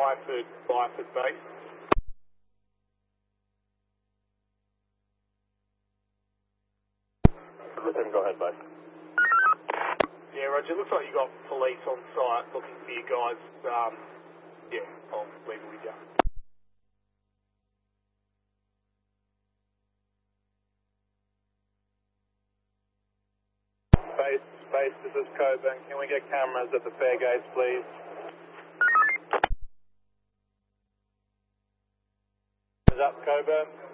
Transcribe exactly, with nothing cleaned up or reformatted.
Byford, Byford base. Go ahead, bud. Yeah, Roger. Looks like you got police on site looking for you guys. Um, yeah, I'll leave it with you. Space, space, this is Coburn. Can we get cameras at the fare gates, please? Is up, Coburn?